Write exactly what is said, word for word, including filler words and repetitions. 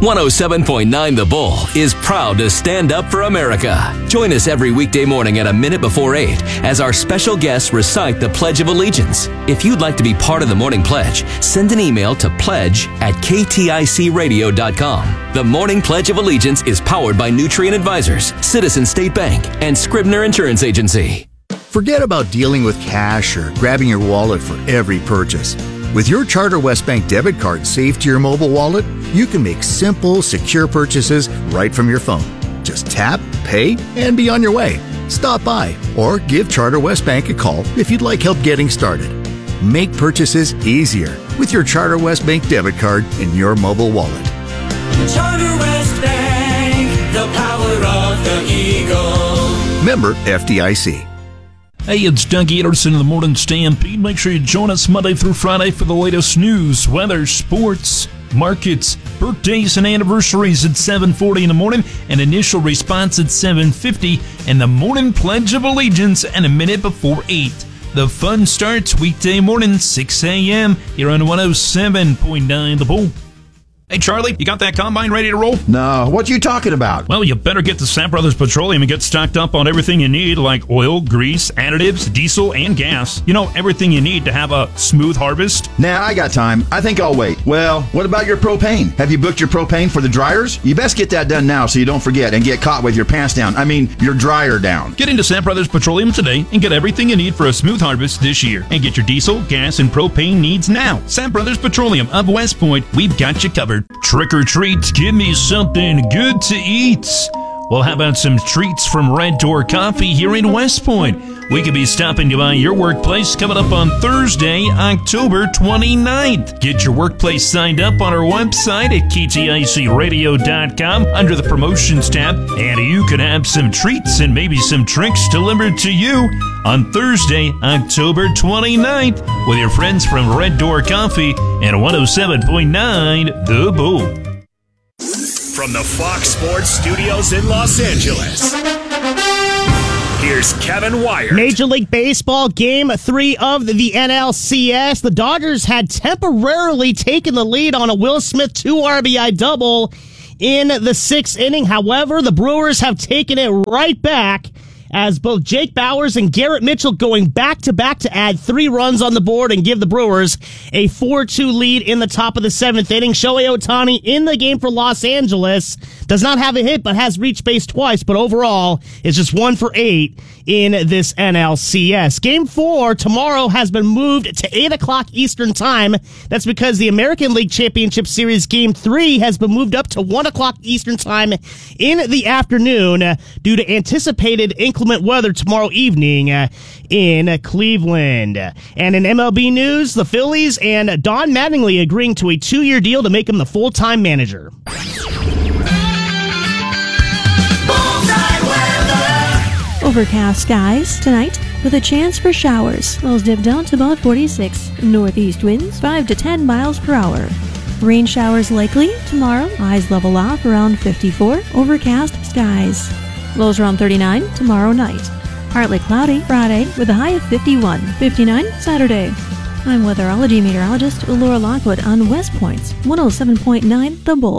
one oh seven point nine The Bull is proud to stand up for America. Join us every weekday morning at a minute before eight as our special guests recite the Pledge of Allegiance. If you'd like to be part of the Morning Pledge, send an email to pledge at k t i c radio dot com. The Morning Pledge of Allegiance is powered by Nutrient Advisors, Citizen State Bank, and Scribner Insurance Agency. Forget about dealing with cash or grabbing your wallet for every purchase. With your Charter West Bank debit card saved to your mobile wallet, you can make simple, secure purchases right from your phone. Just tap, pay, and be on your way. Stop by or give Charter West Bank a call if you'd like help getting started. Make purchases easier with your Charter West Bank debit card in your mobile wallet. Charter West Bank, the power of the Eagle. Member F D I C. Hey, it's Doug Anderson of the Morning Stampede. Make sure you join us Monday through Friday for the latest news, weather, sports, markets, birthdays, and anniversaries at seven forty in the morning, and initial response at seven fifty, and the Morning Pledge of Allegiance at a minute before eight. The fun starts weekday morning, six a.m. here on one oh seven point nine The Bull. Hey, Charlie, you got that combine ready to roll? No, what you talking about? Well, you better get to Sam Brothers Petroleum and get stocked up on everything you need, like oil, grease, additives, diesel, and gas. You know, everything you need to have a smooth harvest. Nah, I got time. I think I'll wait. Well, what about your propane? Have you booked your propane for the dryers? You best get that done now so you don't forget and get caught with your pants down. I mean, your dryer down. Get into Sam Brothers Petroleum today and get everything you need for a smooth harvest this year. And get your diesel, gas, and propane needs now. Sam Brothers Petroleum of West Point, we've got you covered. Trick or treat, give me something good to eat. Well, how about some treats from Red Door Coffee here in West Point? We could be stopping by your workplace coming up on Thursday, October twenty-ninth. Get your workplace signed up on our website at k t i c radio dot com under the promotions tab, and you could have some treats and maybe some tricks delivered to you on Thursday, October twenty-ninth with your friends from Red Door Coffee and one oh seven point nine The Bull. From the Fox Sports Studios in Los Angeles, here's Kevin Wyatt. Major League Baseball Game three of the N L C S. The Dodgers had temporarily taken the lead on a Will Smith two R B I double in the sixth inning. However, the Brewers have taken it right back as both Jake Bauers and Garrett Mitchell going back-to-back to add three runs on the board and give the Brewers a four two lead in the top of the seventh inning. Shohei Ohtani in the game for Los Angeles does not have a hit but has reached base twice, but overall is just one for eight in this N L C S. Game four tomorrow has been moved to eight o'clock Eastern Time. That's because the American League Championship Series Game three has been moved up to one o'clock Eastern Time in the afternoon uh, due to anticipated inclement weather tomorrow evening uh, in Cleveland. And in M L B news, the Phillies and Don Mattingly agreeing to a two-year deal to make him the full-time manager. Overcast skies tonight with a chance for showers. Lows dip down to about forty-six. Northeast winds five to ten miles per hour. Rain showers likely tomorrow. Highs level off around fifty-four. Overcast skies. Lows around thirty-nine tomorrow night. Partly cloudy Friday with a high of fifty-one. fifty-nine Saturday. I'm weatherology meteorologist Laura Lockwood on West Point's one oh seven point nine The Bull.